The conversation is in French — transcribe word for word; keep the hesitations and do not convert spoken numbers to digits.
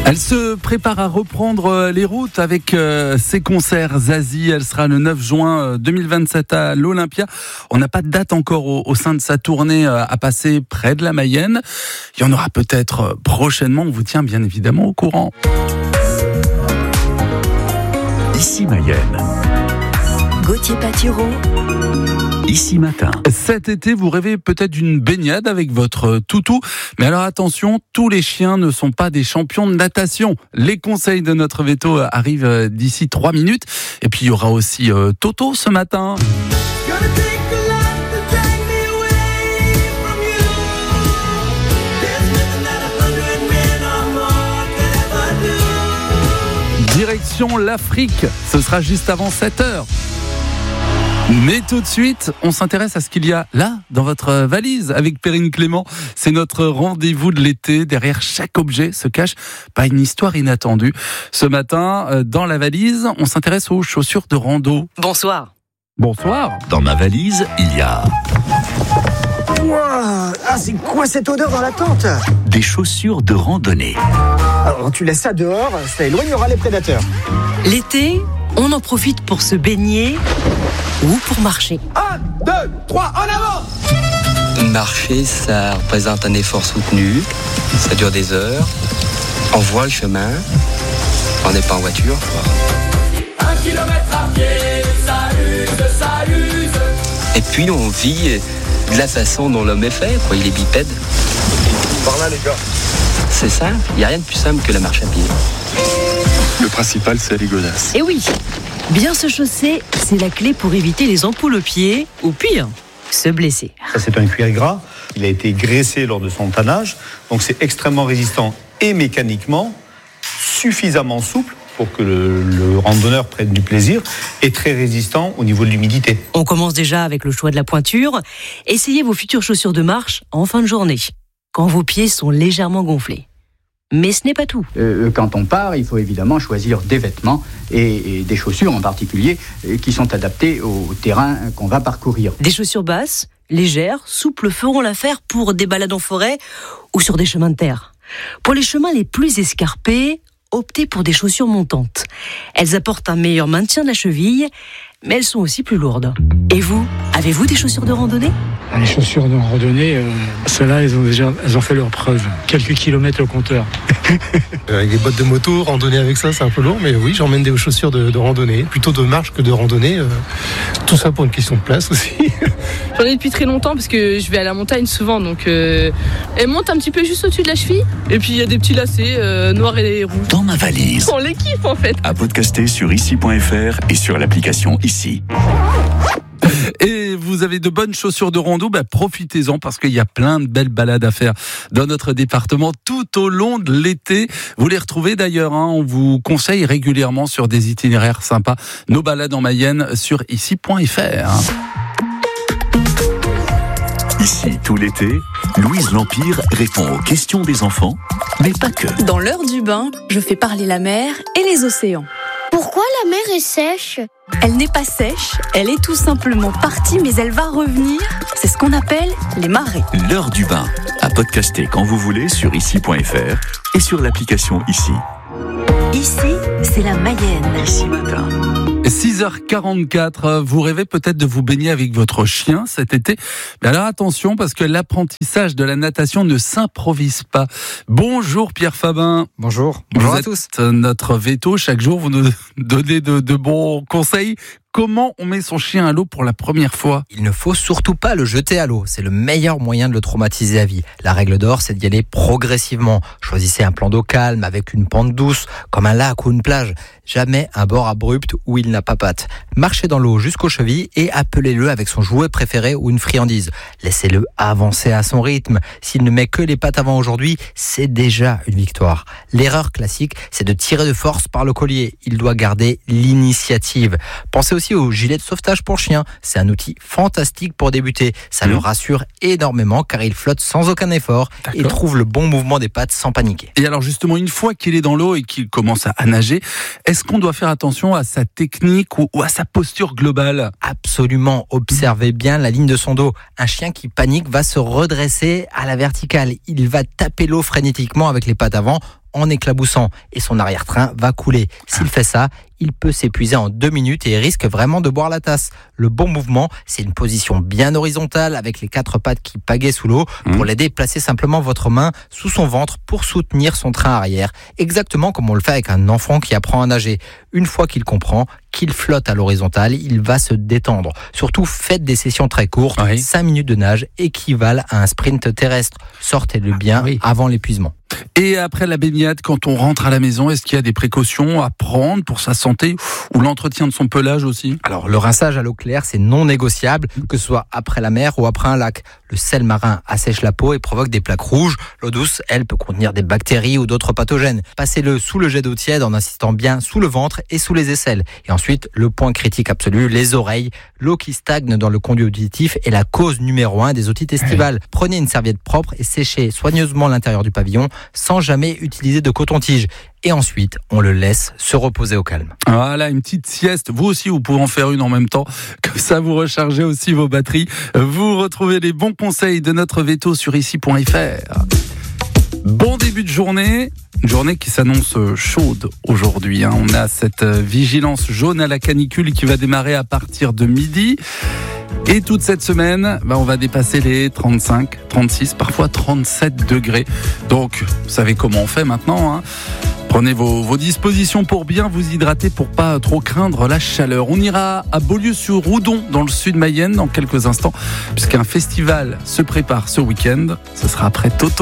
Elle se prépare à reprendre les routes avec ses concerts Zazie. Elle sera le neuf juin deux mille vingt-sept à l'Olympia. On n'a pas de date encore au, au sein de sa tournée à passer près de la Mayenne. Il y en aura peut-être prochainement. On vous tient bien évidemment au courant. Ici Mayenne. Gauthier Patureau. Ici Matin. Cet été, vous rêvez peut-être d'une baignade avec votre toutou. Mais alors attention, tous les chiens ne sont pas des champions de natation. Les conseils de notre veto arrivent d'ici trois minutes. Et puis il y aura aussi euh, Toto ce matin. Direction l'Afrique, ce sera juste avant sept heures. Mais tout de suite, on s'intéresse à ce qu'il y a là, dans votre valise, avec Perrine Clément. C'est notre rendez-vous de l'été. Derrière chaque objet se cache pas une histoire inattendue. Ce matin, dans la valise, on s'intéresse aux chaussures de rando. Bonsoir. Bonsoir. Dans ma valise, il y a... Ouah, ah, c'est quoi cette odeur dans la tente? Des chaussures de randonnée. Alors, tu laisses ça dehors, ça éloignera les prédateurs. L'été, on en profite pour se baigner ou pour marcher. Un, deux, trois, en avant! Marcher, ça représente un effort soutenu, ça dure des heures, on voit le chemin, on n'est pas en voiture. Un kilomètre à pied, ça use, ça use. Et puis on vit de la façon dont l'homme est fait, quoi. Il est bipède. Par là les gars. C'est ça, il n'y a rien de plus simple que la marche à pied. Le principal, c'est les godasses. Et oui, bien se chausser, c'est la clé pour éviter les ampoules aux pieds, ou pire, se blesser. Ça, c'est un cuir gras. Il a été graissé lors de son tannage, donc c'est extrêmement résistant et mécaniquement suffisamment souple pour que le, le randonneur prenne du plaisir et très résistant au niveau de l'humidité. On commence déjà avec le choix de la pointure. Essayez vos futures chaussures de marche en fin de journée, quand vos pieds sont légèrement gonflés. Mais ce n'est pas tout. Euh, quand on part, il faut évidemment choisir des vêtements et, et des chaussures en particulier qui sont adaptées au terrain qu'on va parcourir. Des chaussures basses, légères, souples feront l'affaire pour des balades en forêt ou sur des chemins de terre. Pour les chemins les plus escarpés, optez pour des chaussures montantes. Elles apportent un meilleur maintien de la cheville, mais elles sont aussi plus lourdes. Et vous, avez-vous des chaussures de randonnée ? Les chaussures de randonnée, euh, celles-là, elles ont déjà elles ont fait leur preuve. Quelques kilomètres au compteur. Avec des bottes de moto, randonnée avec ça, c'est un peu lourd, mais oui, j'emmène des chaussures de, de randonnée, plutôt de marche que de randonnée. Euh, tout ça pour une question de place aussi. J'en ai depuis très longtemps parce que je vais à la montagne souvent, donc euh, elles montent un petit peu juste au-dessus de la cheville. Et puis il y a des petits lacets euh, noirs et rouges. Dans ma valise. On les kiffe en fait. À podcaster sur ici point f r et sur l'application Ici. Et vous avez de bonnes chaussures de rando, bah profitez-en parce qu'il y a plein de belles balades à faire dans notre département tout au long de l'été. Vous les retrouvez d'ailleurs, hein, on vous conseille régulièrement sur des itinéraires sympas nos balades en Mayenne sur ici point f r. Ici, tout l'été, Louise L'Empire répond aux questions des enfants, mais pas que. Dans l'heure du bain, je fais parler la mer et les océans. Pourquoi la mer est sèche ? Elle n'est pas sèche, elle est tout simplement partie, mais elle va revenir. C'est ce qu'on appelle les marées. L'heure du bain, à podcaster quand vous voulez sur ici point f r et sur l'application Ici. Ici, c'est la Mayenne. Ici Matin. six heures quarante-quatre, vous rêvez peut-être de vous baigner avec votre chien cet été. Mais alors attention, parce que l'apprentissage de la natation ne s'improvise pas. Bonjour Pierre Fabin. Bonjour. Bonjour vous à êtes tous. Notre veto, chaque jour vous nous donnez de, de bons conseils. Comment on met son chien à l'eau pour la première fois ? Il ne faut surtout pas le jeter à l'eau. C'est le meilleur moyen de le traumatiser à vie. La règle d'or, c'est d'y aller progressivement. Choisissez un plan d'eau calme avec une pente douce, comme un lac ou une plage. Jamais un bord abrupt où il n'a pas patte. Marchez dans l'eau jusqu'aux chevilles et appelez-le avec son jouet préféré ou une friandise. Laissez-le avancer à son rythme. S'il ne met que les pattes avant aujourd'hui, c'est déjà une victoire. L'erreur classique, c'est de tirer de force par le collier. Il doit garder l'initiative. Pensez aussi au gilet de sauvetage pour chien. C'est un outil fantastique pour débuter. Ça mmh. le rassure énormément car il flotte sans aucun effort D'accord. et trouve le bon mouvement des pattes sans paniquer. Et alors justement, une fois qu'il est dans l'eau et qu'il commence à nager, est-ce qu'on doit faire attention à sa technique ou à sa posture globale ? Absolument. Observez bien la ligne de son dos. Un chien qui panique va se redresser à la verticale. Il va taper l'eau frénétiquement avec les pattes avant en éclaboussant et son arrière-train va couler. S'il fait ça, il peut s'épuiser en deux minutes et il risque vraiment de boire la tasse. Le bon mouvement, c'est une position bien horizontale avec les quatre pattes qui pagaient sous l'eau. Mmh. Pour l'aider, placez simplement votre main sous son ventre pour soutenir son train arrière, exactement comme on le fait avec un enfant qui apprend à nager. Une fois qu'il comprend qu'il flotte à l'horizontale, il va se détendre. Surtout, faites des sessions très courtes. Oui. cinq minutes de nage équivalent à un sprint terrestre. Sortez-le bien ah, oui. avant l'épuisement. Et après la baignade, quand on rentre à la maison, est-ce qu'il y a des précautions à prendre pour sa santé ou l'entretien de son pelage aussi ? Alors, le rinçage à l'eau claire, c'est non négociable, que ce soit après la mer ou après un lac. Le sel marin assèche la peau et provoque des plaques rouges. L'eau douce, elle, peut contenir des bactéries ou d'autres pathogènes. Passez-le sous le jet d'eau tiède en insistant bien sous le ventre et sous les aisselles. Et ensuite, le point critique absolu, les oreilles. L'eau qui stagne dans le conduit auditif est la cause numéro un des otites estivales. Prenez une serviette propre et séchez soigneusement l'intérieur du pavillon sans jamais utiliser de coton-tige. Et ensuite, on le laisse se reposer au calme. Voilà, une petite sieste. Vous aussi, vous pouvez en faire une en même temps. Comme ça, vous rechargez aussi vos batteries. Vous retrouvez les bons conseils de notre veto sur ici point f r. Bon début de journée. Une journée qui s'annonce chaude aujourd'hui. Hein. On a cette vigilance jaune à la canicule qui va démarrer à partir de midi. Et toute cette semaine, bah on va dépasser les trente-cinq, trente-six, parfois trente-sept degrés. Donc, vous savez comment on fait maintenant, hein. Prenez vos, vos dispositions pour bien vous hydrater, pour pas trop craindre la chaleur. On ira à Beaulieu-sur-Oudon, dans le sud Mayenne, dans quelques instants, puisqu'un festival se prépare ce week-end. Ce sera après Toto.